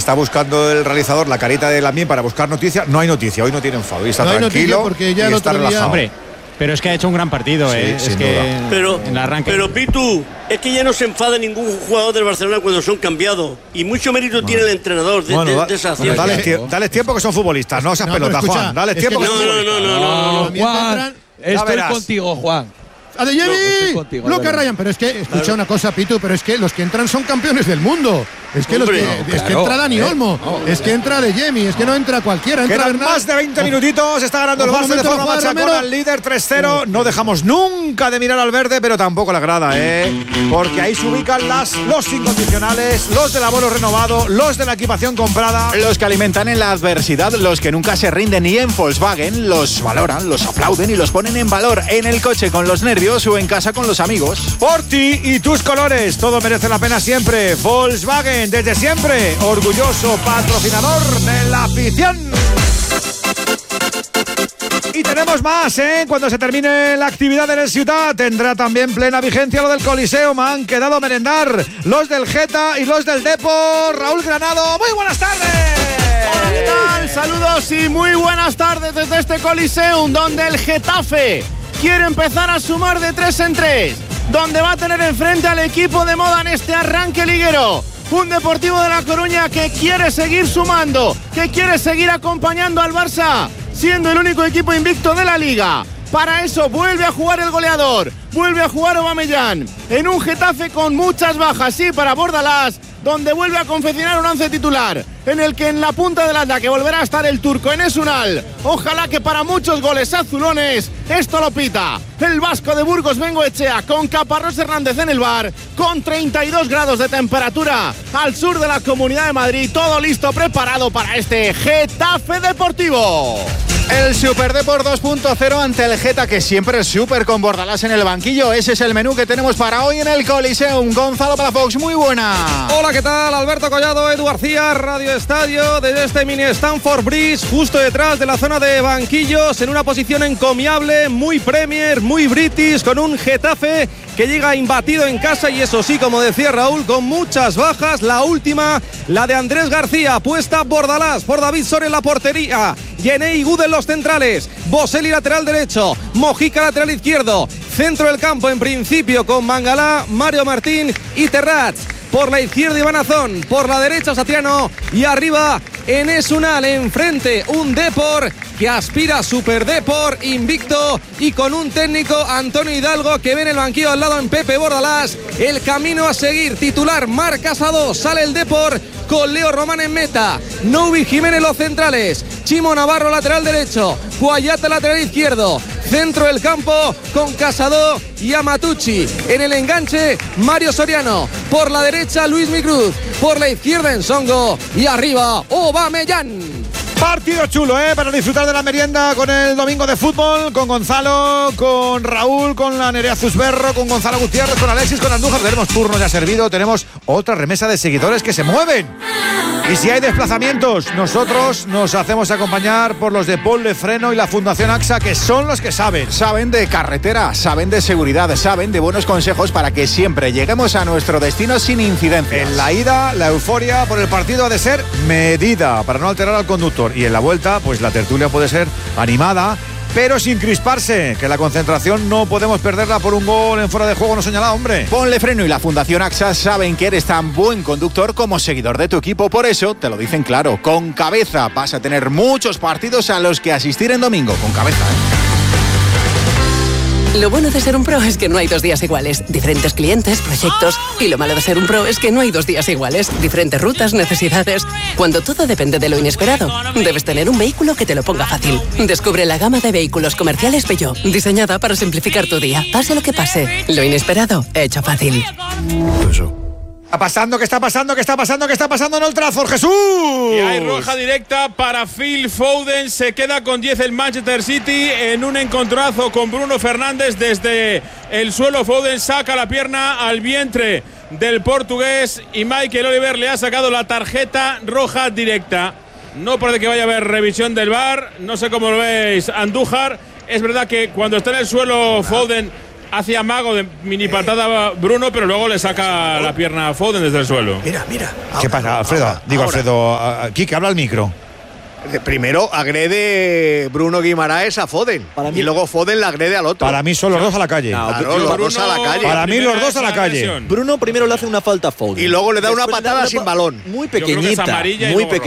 está buscando el realizador la carita de Lamine para buscar noticias. No hay noticia, hoy no tiene enfado. Hoy está no tranquilo hay porque ya y el está otro día, relajado. Hombre, pero es que ha hecho un gran partido, Sí, es que pero, en el arranque. pero Pitu, es que ya no se enfada ningún jugador del Barcelona cuando son cambiados. Y mucho mérito tiene el entrenador de esa acción. Dale tiempo que son futbolistas, no seas pelota, escucha, Juan. Dale es tiempo que que son futbolistas. No. Juan, estoy contigo, Juan. ¡Adeyemi! Contigo, Lucas Ryan, pero es que, escucha una cosa, Pitu, pero es que los que entran son campeones del mundo. Es que, es que entra Dani Olmo, es que entra Adeyemi, es que no entra cualquiera. Entra Quedan más de 20 minutitos, está ganando el Barça de forma machacona al líder 3-0. No dejamos nunca de mirar al verde, pero tampoco la grada, porque ahí se ubican los incondicionales, los del abono renovado, los de la equipación comprada. Los que alimentan en la adversidad, los que nunca se rinden, y en Volkswagen los valoran, los aplauden y los ponen en valor en el coche con los nervios o en casa con los amigos. Por ti y tus colores, todo merece la pena siempre. Volkswagen, desde siempre, orgulloso patrocinador de la afición. Y tenemos más, cuando se termine la actividad en el Ciutat, tendrá también plena vigencia lo del Coliseo. Me han quedado a merendar los del Geta y los del Depor. Raúl Granado, muy buenas tardes. Hola, ¿qué tal? Saludos y muy buenas tardes desde este Coliseum, donde el Getafe quiere empezar a sumar de 3 en 3, donde va a tener enfrente al equipo de moda en este arranque liguero. Un Deportivo de La Coruña que quiere seguir sumando, que quiere seguir acompañando al Barça, siendo el único equipo invicto de la Liga. Para eso vuelve a jugar el goleador, vuelve a jugar Aubameyang, en un Getafe con muchas bajas, sí, para Bordalás, donde vuelve a confeccionar un once titular, en el que en la punta del ataque volverá a estar el turco Enes Unal. Ojalá que para muchos goles azulones esto lo pita el vasco de Burgos Bengoechea, con Caparrós Hernández en el bar, con 32 grados de temperatura al sur de la Comunidad de Madrid. Todo listo, preparado para este Getafe Deportivo. El Super Depor 2.0 ante el Geta, que siempre es súper con Bordalás en el banquillo. Ese es el menú que tenemos para hoy en el Coliseum. Gonzalo Palafox, muy buena. Hola, ¿qué tal? Alberto Collado, Edu García, Radio Estadio, desde este mini Stamford Bridge, justo detrás de la zona de banquillos, en una posición encomiable, muy Premier, muy British, con un Getafe que llega imbatido en casa y eso sí, como decía Raúl, con muchas bajas. La última, la de Andrés García, puesta Bordalás por David Soria en la portería, Yenei Good en los centrales, Boselli lateral derecho, Mojica lateral izquierdo, centro del campo en principio con Mangalá, Mario Martín y Terrats. Por la izquierda Iván Azón, por la derecha Satriano y arriba Enes Unal. Enfrente un Depor que aspira a Super Depor, invicto y con un técnico, Antonio Hidalgo, que ve en el banquillo al lado en Pepe Bordalás. El camino a seguir, titular Marc Casado, sale el Depor con Leo Román en meta, Noubi Jiménez los centrales, Chimo Navarro lateral derecho, Guayata lateral izquierdo, centro del campo con Casado y Amatucci. En el enganche Mario Soriano, por la derecha Luis Micruz, por la izquierda Ensongo y arriba Aubameyang. Partido chulo, para disfrutar de la merienda con el domingo de fútbol, con Gonzalo, con Raúl, con la Nerea Zusberro, con Gonzalo Gutiérrez, con Alexis, con Andújar. Tenemos turno ya servido, tenemos otra remesa de seguidores que se mueven. Y si hay desplazamientos, nosotros nos hacemos acompañar por los de Paul Lefreno y la Fundación AXA, que son los que saben. Saben de carretera, saben de seguridad, saben de buenos consejos para que siempre lleguemos a nuestro destino sin incidencias. En la ida, la euforia por el partido ha de ser medida para no alterar al conductor. Y en la vuelta, pues la tertulia puede ser animada, pero sin crisparse, que la concentración no podemos perderla por un gol en fuera de juego no señalado, hombre. Ponle Freno y la Fundación AXA saben que eres tan buen conductor como seguidor de tu equipo, por eso te lo dicen claro, con cabeza. Vas a tener muchos partidos a los que asistir en domingo, con cabeza. Lo bueno de ser un pro es que no hay 2 días iguales. Diferentes clientes, proyectos. Y lo malo de ser un pro es que no hay 2 días iguales. Diferentes rutas, necesidades. Cuando todo depende de lo inesperado, debes tener un vehículo que te lo ponga fácil. Descubre la gama de vehículos comerciales Peugeot, diseñada para simplificar tu día. Pase lo que pase, lo inesperado, hecho fácil. ¿Qué está pasando en Old Trafford, Jesús? Y hay roja directa para Phil Foden. Se queda con 10 el Manchester City en un encontronazo con Bruno Fernández. Desde el suelo Foden saca la pierna al vientre del portugués y Michael Oliver le ha sacado la tarjeta roja directa. No parece que vaya a haber revisión del VAR. No sé cómo lo veis, Andújar. Es verdad que cuando está en el suelo Foden hace amago de mini patada Bruno, pero luego le saca la pierna a Foden desde el suelo. Mira. ¿Qué pasa, Alfredo? Quique, habla al micro. Primero agrede Bruno Guimaraes a Foden y luego Foden le agrede al otro. Para mí son los dos a la calle. Claro, los dos a la calle. Para mí los dos a la calle. Bruno primero le hace una falta a Foden. Y luego le da una patada sin balón. Muy pequeñita, muy pequeñita.